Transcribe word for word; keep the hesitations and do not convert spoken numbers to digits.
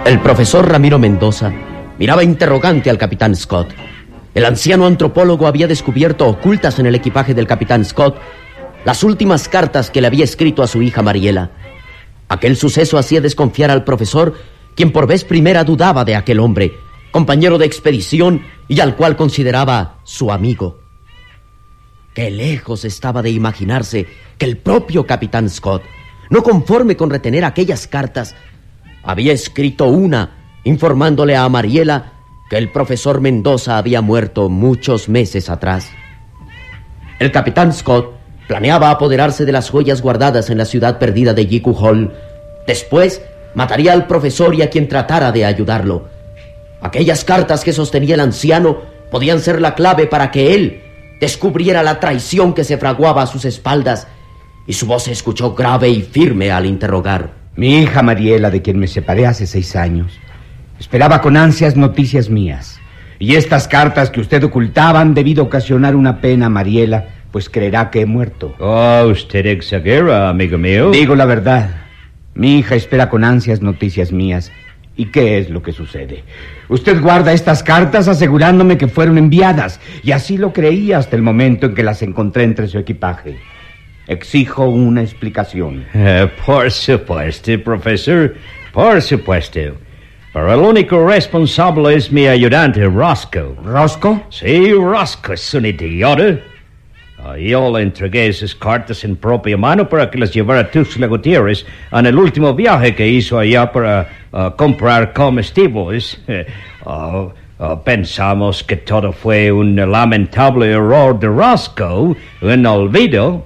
El profesor Ramiro Mendoza miraba interrogante al capitán Scott. El anciano antropólogo había descubierto ocultas en el equipaje del capitán Scott las últimas cartas que le había escrito a su hija Mariela. Aquel suceso hacía desconfiar al profesor, quien por vez primera dudaba de aquel hombre, compañero de expedición y al cual consideraba su amigo. Qué lejos estaba de imaginarse que el propio capitán Scott, no conforme con retener aquellas cartas, había escrito una informándole a Mariela que el profesor Mendoza había muerto muchos meses atrás. El capitán Scott planeaba apoderarse de las joyas guardadas en la ciudad perdida de Jiku Hall. Después mataría al profesor y a quien tratara de ayudarlo. Aquellas cartas que sostenía el anciano podían ser la clave para que él descubriera la traición que se fraguaba a sus espaldas, y su voz se escuchó grave y firme al interrogar. Mi hija Mariela, de quien me separé hace seis años, esperaba con ansias noticias mías. Y estas cartas que usted ocultaba han debido ocasionar una pena a Mariela, pues creerá que he muerto. Oh, usted exagera, amigo mío. Digo la verdad. Mi hija espera con ansias noticias mías. ¿Y qué es lo que sucede? Usted guarda estas cartas asegurándome que fueron enviadas, y así lo creía hasta el momento en que las encontré entre su equipaje. Exijo una explicación. Uh, por supuesto, profesor. Por supuesto. Pero el único responsable es mi ayudante, Roscoe. ¿Roscoe? Sí, Roscoe es un idiota. Uh, yo le entregué esas cartas en propia mano para que las llevara a Tuxtla Gutiérrez en el último viaje que hizo allá para uh, comprar comestibles. Uh, uh, pensamos que todo fue un lamentable error de Roscoe, un olvido.